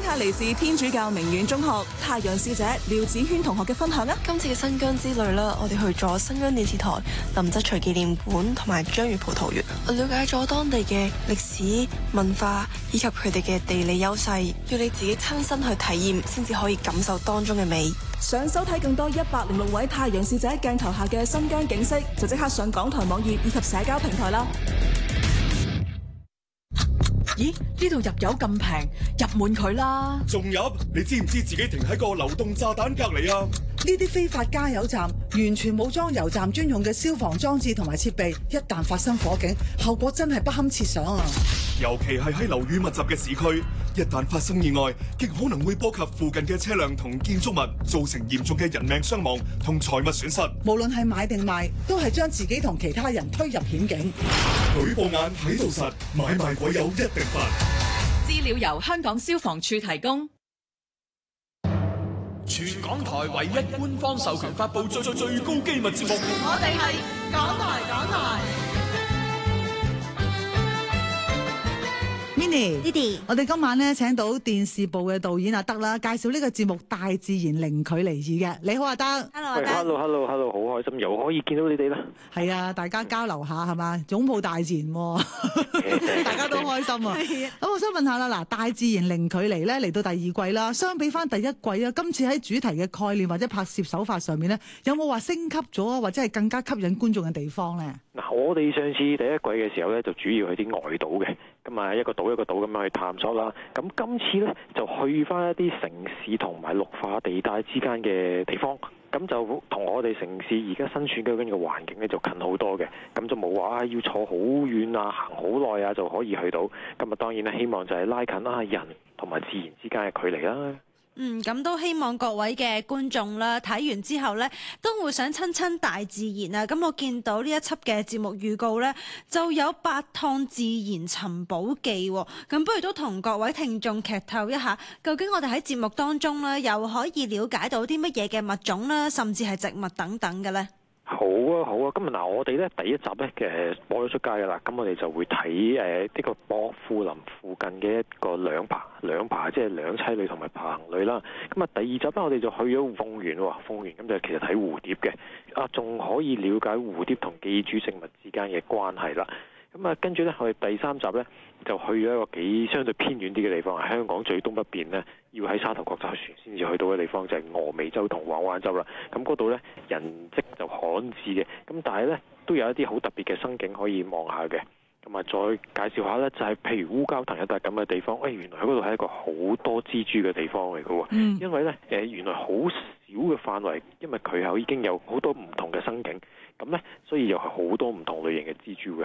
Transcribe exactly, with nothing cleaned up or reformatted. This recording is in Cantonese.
下嚟自天主教明苑中學太陽使者廖子軒同學嘅分享啊！ 今次嘅新疆之旅啦，我哋去咗新疆電視台林則徐紀念館同埋章魚葡萄園，我了解咗當地嘅歷史文化以及佢哋嘅地理優勢，要你自己親身去體驗，先至可以感受當中嘅美。 想收睇更多一百零六位太陽使者鏡頭下嘅新疆景色，就即刻上港台網頁以及社交平台啦。咦？呢度入油咁平，入滿佢啦！ 仲入？你知唔知自己停喺個流動炸彈隔離啊？ 呢啲非法加油站完全冇裝油站專用嘅消防裝置同埋設備，一旦發生火警，後果真係不堪設想啊！ 尤其係喺樓宇密集嘅市區，一旦發生意外，極可能會波及附近嘅車輛同建築物，造成嚴重嘅人命傷亡同財物損失。 無論係買定賣，都係將自己同其他人推入險境。 舉報眼睇到實，買賣鬼友一定罰。 資料由香港消防處提供。 全港台唯一官方授權發布最最最高機密節目， 我哋係港台港台。 Minnie，Didi，我哋今晚咧請到電視部嘅導演阿德啦，介紹呢個節目《大自然零距離二》嘅。你好，阿德。 Hello，阿德。Hello，Hello，Hello，好開心又可以見到你哋啦。 係啊，大家交流下係嘛，擁抱大自然，大家都開心啊。咁我想問下啦，嗱，《大自然零距離》咧嚟到第二季啦，相比翻第一季啊，今次喺主題嘅概念或者拍攝手法上面咧，有冇話升級咗啊，或者係更加吸引觀眾嘅地方咧？ 嗱，我哋上次第一季嘅時候咧，就主要去啲外島嘅，咁啊一個島一個島咁樣去探索啦。咁今次咧就去翻一啲城市同埋綠化地帶之間嘅地方，咁就同我哋城市而家身處嘅嗰個環境咧就近好多嘅，咁就冇話要坐好遠啊，行好耐啊就可以去到。咁啊當然咧希望就係拉近啦人同埋自然之間嘅距離啦。 嗯，咁都希望各位嘅觀眾啦，睇完之後呢，都會想親親大自然啊！咁我見到呢一輯嘅節目預告呢，就有八趟自然尋寶記喎。咁不如都同各位聽眾劇透一下，究竟我哋喺節目當中呢，又可以了解到啲乜嘢嘅物種啦，甚至係植物等等嘅呢？ 好啊，好啊！今日嗱，我哋咧第一集咧嘅播咗出街噶啦，咁我哋就會睇誒呢個薄扶林附近嘅一個兩爬兩爬，即係兩棲類同埋爬行類啦。咁啊，第二集咧我哋就去咗鳳園喎，鳳園咁就其實睇蝴蝶嘅，啊仲可以了解蝴蝶同寄主植物之間嘅關係啦。咁啊，跟住咧我哋第三集咧就去咗一個幾相對偏遠啲嘅地方，係香港最東北邊咧，要喺沙頭角搭船先至去到嘅地方，就係鵝眉洲同橫灣洲啦。咁嗰度咧人跡就罕至嘅，咁但係咧都有一啲好特別嘅生境可以望下嘅。咁啊，再介紹下咧，就係、是、譬如烏蛟騰一笪咁嘅地方，誒、哎、原來喺嗰度係一個好多蜘蛛嘅地方嚟嘅喎。嗯、因為咧誒原來好少嘅範圍，因為佢係已經有好多唔同嘅生境。咁咧，所以又係好多唔同類型嘅蜘蛛嘅。